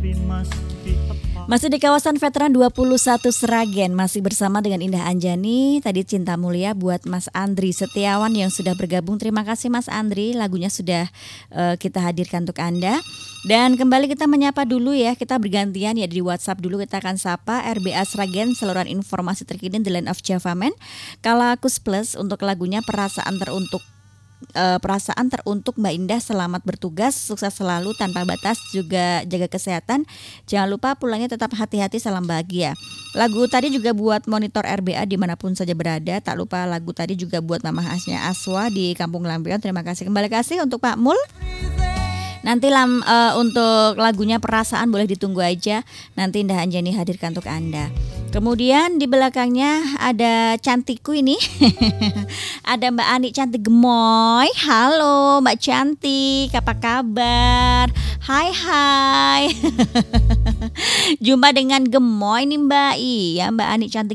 Masih di kawasan Veteran 21 Sragen, masih bersama dengan Indah Anjani. Tadi Cinta Mulia buat Mas Andri Setiawan yang sudah bergabung. Terima kasih Mas Andri, lagunya sudah kita hadirkan untuk Anda. Dan kembali kita menyapa dulu ya, kita bergantian ya di WhatsApp dulu. Kita akan sapa RBA Sragen, saluran informasi terkini The Land of Java Man. Kalakus Plus untuk lagunya Perasaan teruntuk Mbak Indah, selamat bertugas, sukses selalu tanpa batas, juga jaga kesehatan, jangan lupa pulangnya tetap hati-hati, salam bahagia. Lagu tadi juga buat monitor RBA dimanapun saja berada. Tak lupa lagu tadi juga buat Mama Hasnya Aswa di Kampung Lampion. Terima kasih, kembali kasih untuk Pak Mul. Nanti untuk lagunya Perasaan boleh ditunggu aja, nanti Indah Anjani hadirkan untuk Anda. Kemudian di belakangnya ada cantikku ini. Ada Mbak Ani cantik gemoy. Halo Mbak cantik, apa kabar? Hai. Jumpa dengan gemoy nih Mbak. Iya Mbak Ani cantik